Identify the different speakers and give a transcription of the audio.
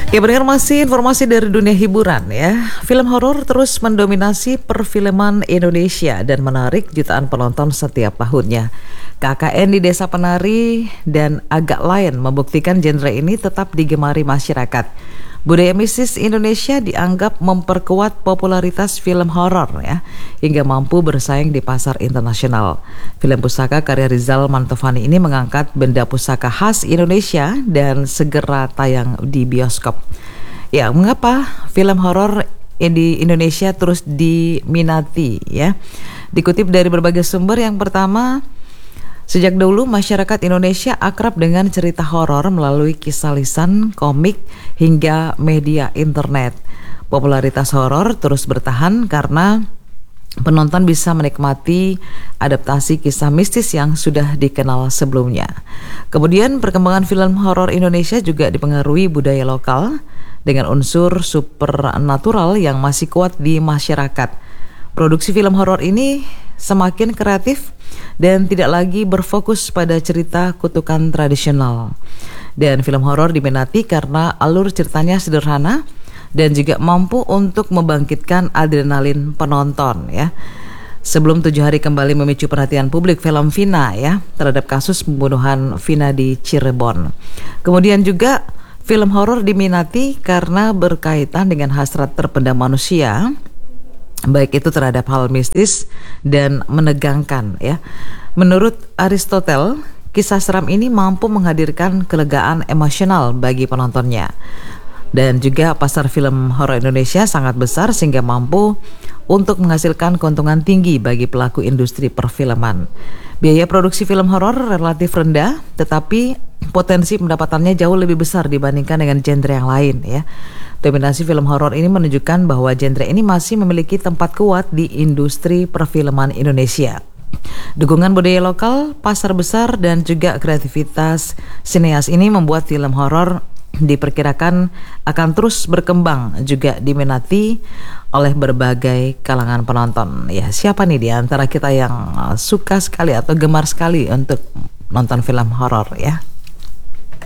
Speaker 1: Ya, pendengar, masih informasi dari dunia hiburan ya. Film horor terus mendominasi perfilman Indonesia dan menarik jutaan penonton setiap tahunnya. KKN di Desa Penari dan Agak Lain membuktikan genre ini tetap digemari masyarakat. Budaya mistis Indonesia dianggap memperkuat popularitas film horor ya, hingga mampu bersaing di pasar internasional. Film pusaka karya Rizal Mantovani ini mengangkat benda pusaka khas Indonesia dan segera tayang di bioskop. Ya, mengapa film horor di Indonesia terus diminati ya? Dikutip dari berbagai sumber, yang pertama, sejak dahulu masyarakat Indonesia akrab dengan cerita horor melalui kisah lisan, komik, hingga media internet. Popularitas horor terus bertahan karena penonton bisa menikmati adaptasi kisah mistis yang sudah dikenal sebelumnya. Kemudian perkembangan film horor Indonesia juga dipengaruhi budaya lokal dengan unsur supernatural yang masih kuat di masyarakat. Produksi film horor ini semakin kreatif dan tidak lagi berfokus pada cerita kutukan tradisional. Dan film horor diminati karena alur ceritanya sederhana dan juga mampu untuk membangkitkan adrenalin penonton ya. Sebelum 7 hari kembali memicu perhatian publik film Vina ya terhadap kasus pembunuhan Vina di Cirebon. Kemudian juga film horor diminati karena berkaitan dengan hasrat terpendam manusia, baik itu terhadap hal mistis dan menegangkan ya. Menurut Aristoteles, kisah seram ini mampu menghadirkan kelegaan emosional bagi penontonnya. Dan juga pasar film horor Indonesia sangat besar sehingga mampu untuk menghasilkan keuntungan tinggi bagi pelaku industri perfilman. Biaya produksi film horor relatif rendah, tetapi potensi pendapatannya jauh lebih besar dibandingkan dengan genre yang lain ya. Dominasi film horor ini menunjukkan bahwa genre ini masih memiliki tempat kuat di industri perfilman Indonesia. Dukungan budaya lokal, pasar besar, dan juga kreativitas sineas ini membuat film horor diperkirakan akan terus berkembang, juga diminati oleh berbagai kalangan penonton. Ya, siapa nih di antara kita yang suka sekali atau gemar sekali untuk nonton film horor ya?